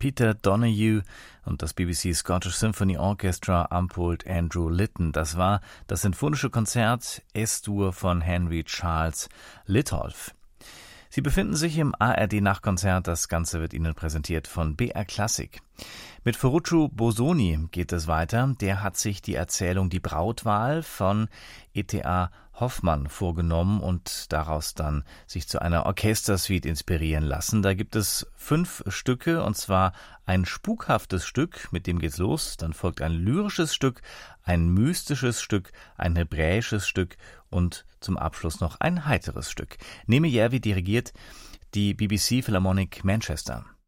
Peter Donoghue und das BBC Scottish Symphony Orchestra am Pult Andrew Litton. Das war das sinfonische Konzert S-Dur von Henry Charles Litolff. Sie befinden sich im ARD-Nachkonzert. Das Ganze wird Ihnen präsentiert von BR Classic. Mit Ferruccio Bosoni geht es weiter. Der hat sich die Erzählung Die Brautwahl von E.T.A. Hoffmann vorgenommen und daraus dann sich zu einer Orchestersuite inspirieren lassen. Da gibt es 5 Stücke, und zwar ein spukhaftes Stück, mit dem geht's los. Dann folgt ein lyrisches Stück, ein mystisches Stück, ein hebräisches Stück und zum Abschluss noch ein heiteres Stück. Neme Järvi dirigiert die BBC Philharmonic Manchester.